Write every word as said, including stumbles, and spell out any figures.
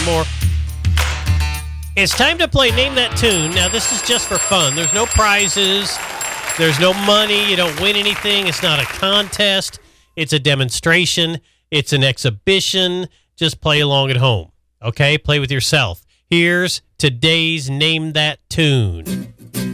More. It's time to play Name That Tune. Now, this is just for fun. There's no prizes. There's no money. You don't win anything. It's not a contest. It's a demonstration. It's an exhibition. Just play along at home. Okay? Play with yourself. Here's today's Name That Tune.